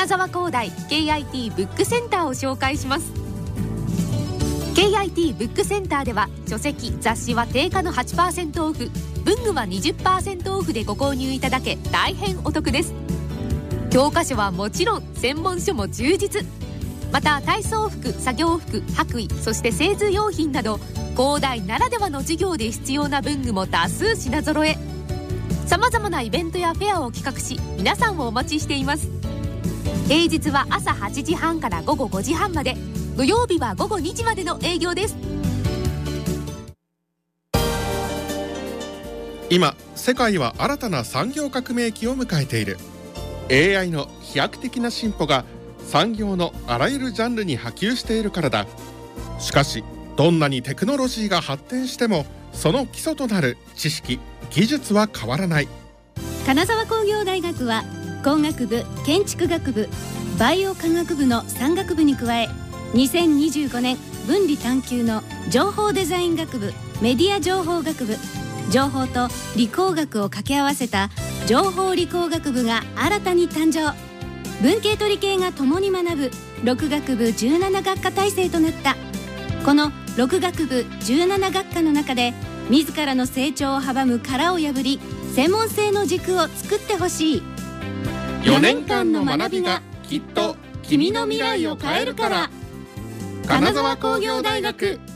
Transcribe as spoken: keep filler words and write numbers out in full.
沢工大 ケーアイティー ブックセンターを紹介します。 ケーアイティー ブックセンターでは書籍・雑誌は定価の はちパーセント オフ、文具は にじゅっパーセント オフでご購入いただけ大変お得です。教科書はもちろん専門書も充実。また体操服、作業服、白衣、そして製図用品など工大ならではの授業で必要な文具も多数品揃え。さまざまなイベントやフェアを企画し皆さんをお待ちしています。平日は朝はちじはんから午後ごじはんまで、土曜日は午後にじまでの営業です。 今世界は新たな産業革命期を迎えている。 エーアイ の飛躍的な進歩が産業のあらゆるジャンルに波及しているからだ。しかしどんなにテクノロジーが発展してもその基礎となる知識・技術は変わらない。 金沢工業大学は工学部、建築学部、バイオ科学部のさん学部に加え、にせんにじゅうごねん分離探究の情報デザイン学部、メディア情報学部、情報と理工学を掛け合わせた情報理工学部が新たに誕生。文系と理系が共に学ぶろく学部じゅうなな学科体制となった。このろく学部じゅうなな学科の中で自らの成長を阻む殻を破り、専門性の軸を作ってほしい。 よねんかんの学びがきっと君の未来を変えるから。金沢工業大学。